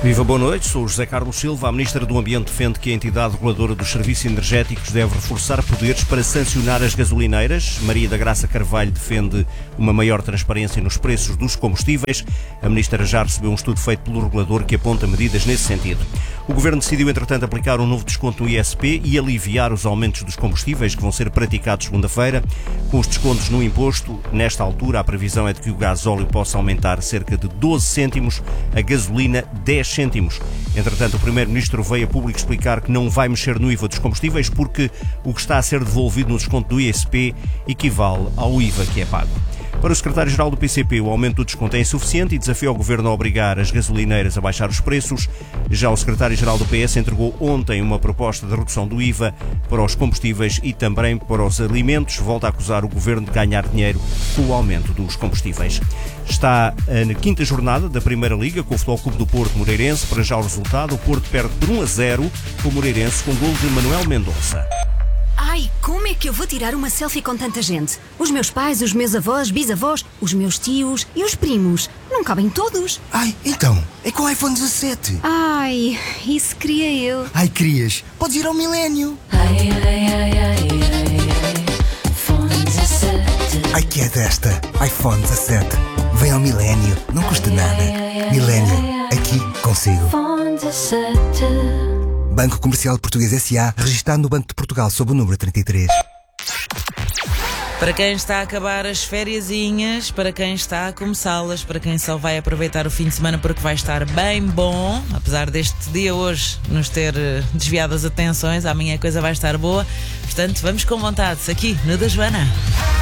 Viva, boa noite. Sou o José Carlos Silva. A Ministra do Ambiente defende que a entidade reguladora dos serviços energéticos deve reforçar poderes para sancionar as gasolineiras. Maria da Graça Carvalho defende uma maior transparência nos preços dos combustíveis. A Ministra já recebeu um estudo feito pelo regulador que aponta medidas nesse sentido. O Governo decidiu, entretanto, aplicar um novo desconto no ISP e aliviar os aumentos dos combustíveis que vão ser praticados segunda-feira. Com os descontos no imposto, nesta altura, a previsão é de que o gasóleo possa aumentar cerca de 12 cêntimos, a gasolina 10 cêntimos. Entretanto, o Primeiro-Ministro veio a público explicar que não vai mexer no IVA dos combustíveis porque o que está a ser devolvido no desconto do ISP equivale ao IVA que é pago. Para o Secretário-Geral do PCP, o aumento do desconto é insuficiente e desafia o Governo a obrigar as gasolineiras a baixar os preços. Já o Secretário-Geral do PS entregou ontem uma proposta de redução do IVA para os combustíveis e também para os alimentos. Volta a acusar o Governo de ganhar dinheiro com o aumento dos combustíveis. Está na quinta jornada da Primeira Liga com o Futebol Clube do Porto Moreirense. Para já o resultado, o Porto perde por 1-0 com o Moreirense com gol de Manuel Mendonça. Ai, como é que eu vou tirar uma selfie com tanta gente? Os meus pais, os meus avós, bisavós, os meus tios e os primos. Não cabem todos. Ai, então, é com o iPhone 17. Ai, isso queria eu. Ai, querias? Podes ir ao Milénio. iPhone 17. Ai, que é desta? iPhone 17. Vem ao Milénio, não custa nada. Milénio, aqui consigo. iPhone 17. Banco Comercial Português S.A., registado no Banco de Portugal sob o número 33. Para quem está a acabar as fériasinhas, para quem está a começá-las, para quem só vai aproveitar o fim de semana porque vai estar bem bom, apesar deste dia hoje nos ter desviado as atenções, amanhã a coisa vai estar boa. Portanto, vamos com vontade aqui no da Joana.